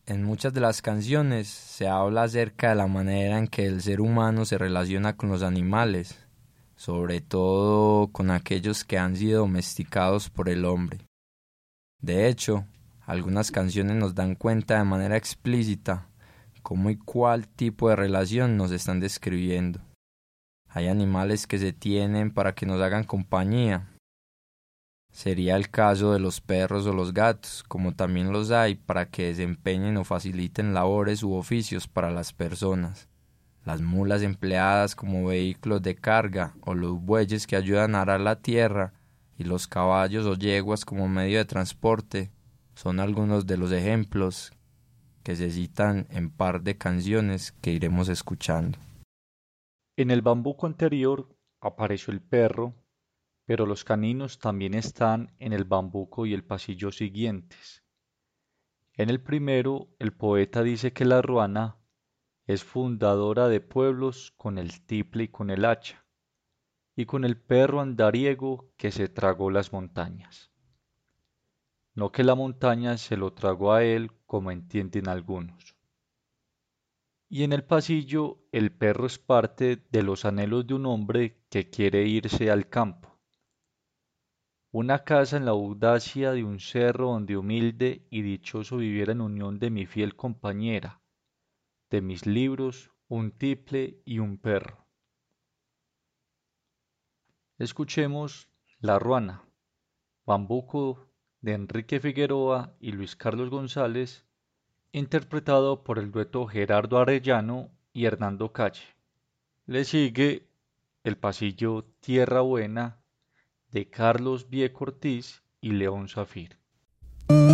En muchas de las canciones se habla acerca de la manera en que el ser humano se relaciona con los animales, sobre todo con aquellos que han sido domesticados por el hombre. De hecho, algunas canciones nos dan cuenta de manera explícita cómo y cuál tipo de relación nos están describiendo. Hay animales que se tienen para que nos hagan compañía. Sería el caso de los perros o los gatos, como también los hay para que desempeñen o faciliten labores u oficios para las personas. Las mulas empleadas como vehículos de carga o los bueyes que ayudan a arar la tierra y los caballos o yeguas como medio de transporte son algunos de los ejemplos que se citan en par de canciones que iremos escuchando. En el bambuco anterior apareció el perro, pero los caninos también están en el bambuco y el pasillo siguientes. En el primero, el poeta dice que la ruana es fundadora de pueblos con el tiple y con el hacha, y con el perro andariego que se tragó las montañas. No que la montaña se lo tragó a él, como entienden algunos. Y en el pasillo, el perro es parte de los anhelos de un hombre que quiere irse al campo. Una casa en la audacia de un cerro donde humilde y dichoso viviera en unión de mi fiel compañera, de mis libros, un tiple y un perro. Escuchemos La Ruana, Bambuco de Enrique Figueroa y Luis Carlos González, interpretado por el dueto Gerardo Arellano y Hernando Calle. Le sigue El pasillo Tierra Buena de Carlos Vieco Ortiz y León Zafir.